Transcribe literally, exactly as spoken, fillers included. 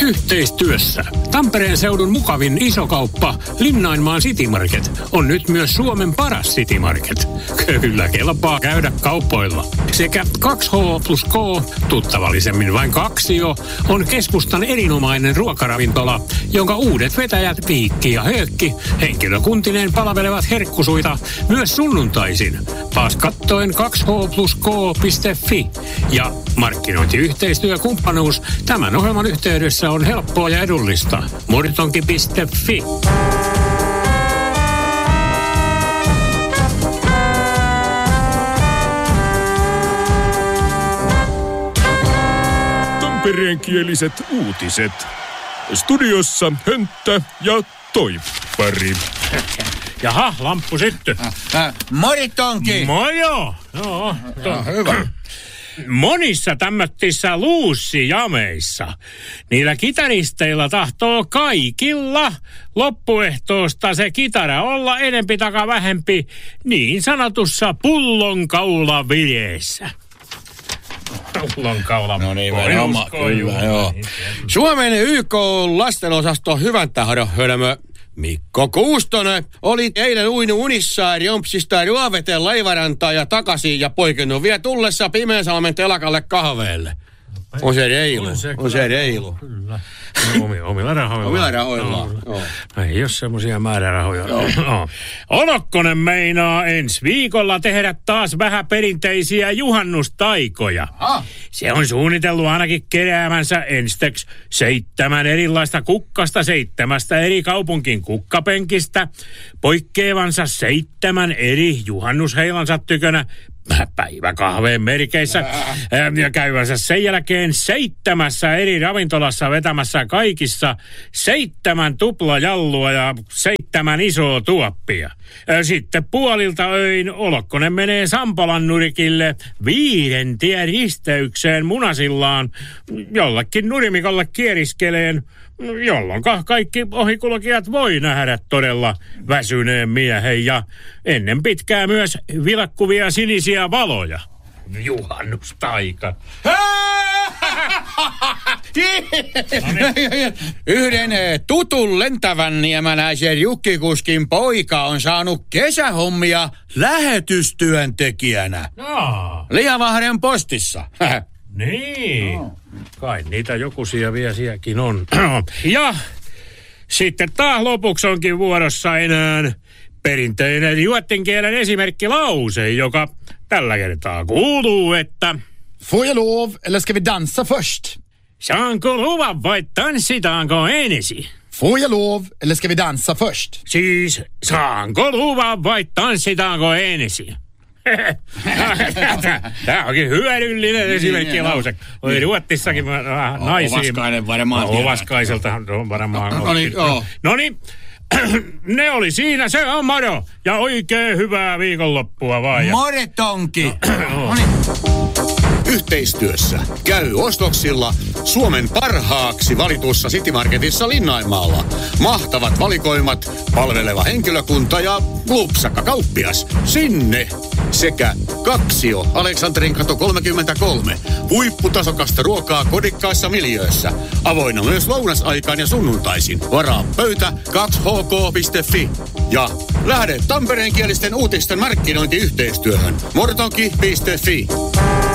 yhteistyössä. Tampereen seudun mukavin isokauppa Linnainmaan City Market on nyt myös Suomen paras City Market. Kyllä kelpaa käydä kaupoilla. Sekä kaksi H plus K, tuttavallisemmin vain Kaksio, on keskustan erinomainen ruokaravintola, jonka uudet vetäjät Viikki ja Höökki henkilökuntineen palvelevat herkkusuita myös sunnuntaisin. Paas kattoen kaksi H plus K piste fi ja markkinointiyhteistyökumppanuus tämän ohjelman yhteydessä on helppoa ja edullista. Murtonki piste fi. Tampereenkieliset uutiset. Studiossa Hönttä ja Toippari. Jaha, lamppu syttyi. Äh, äh, Moritonki! Mojo! Joo, to- hyvä. Monissa tämmöttissä luussijameissa niillä kitaristeilla tahtoo kaikilla loppuehtoosta se kitara olla enempi taka vähempi niin sanotussa pullonkaulavireessä. Pullonkaula. No niin, oma, kyllä, joo. Suomen Y K-lastenosasto Hyvän tahdon hölmö Mikko Kuustonen oli eilen uinut unissaan Jompsista Ruoveteen laivarantaa ja takaisin ja poikennut vielä tullessa Pimeänsalmen telakalle kahveelle. On se reilu. On se, on se reilu. Kyllä. No, omi, omilla rahoilla. Omilla rahoilla. No, no, ei ole semmoisia määrärahoja. No. Olokkonen meinaa ensi viikolla tehdä taas vähän perinteisiä juhannustaikoja. Ah. Se on suunnitellut ainakin keräämänsä ensiksi seitsemän erilaista kukkasta seitsemästä eri kaupunkin kukkapenkistä, poikkeavansa seitsemän eri juhannusheilansa tykönä päiväkahveen merkeissä ja käyvänsä sen jälkeen seitsemässä eri ravintolassa vetämässä kaikissa seitsemän tuplajallua ja seitsemän isoa tuoppia. Sitten puolilta öin Olokkonen menee Sampolan nurikille viiden tien risteykseen munasillaan jollekin nurimikolle kieriskeleen, jolloin kaikki ohikulkijat voi nähdä todella väsyneen miehen ja ennen pitkää myös vilkkuvia sinisiä valoja. Juhannustaika. Yhden tutun lentävän niemeläisen jukkikuskin poika on saanut kesähommia lähetystyöntekijänä. No. Liavahden postissa. Niin. No. Kai niitä jokusia viesiäkin on. Ja sitten taas lopuksi onkin vuorossa enää perinteinen juottinkielen esimerkki lause, joka tällä kertaa kuuluu, että Får jag lov, eller ska vi dansa först? Saanko luvan vai tanssitaanko ensin? Får jag lov, eller ska vi dansa först? Siis saanko luvan vai tanssitaanko ensin? Tämä onkin hyödyllinen esimerkki lause. Oli Ruotsissakin naisia. Ovaskainen varmaan. Ovaskaiselta on varmaan. No niin, joo. No niin, ne oli siinä, se on moro. Ja oikein hyvää viikonloppua vaan. Moritonki. No niin. Yhteistyössä käy ostoksilla Suomen parhaaksi valitussa City Marketissa Linnainmaalla. Mahtavat valikoimat, palveleva henkilökunta ja Glupsakka kauppias. Sinne! Sekä Kaksio, Aleksanterin kato kolmekymmentäkolme. Huipputasokasta ruokaa kodikkaissa miljöössä. Avoinna myös lounasaikaan ja sunnuntaisin. Varaa pöytä kaksi h k piste fi. Ja lähde tampereenkielisten uutisten markkinointiyhteistyöhön. mortonki piste fi.